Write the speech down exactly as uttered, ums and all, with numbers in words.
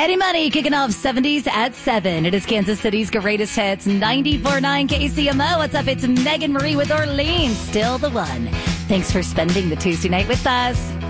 Eddie Money kicking off seventies at seven. It is Kansas City's greatest hits, ninety-four point nine K C M O. What's up? It's Megan Marie with Orleans. Still the one. Thanks for spending the Tuesday night with us.